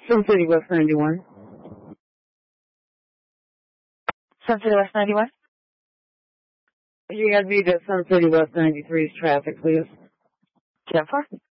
Sun City West 91. Sun City West 91? You got to be to Sun City West 93's traffic, please. 10-4.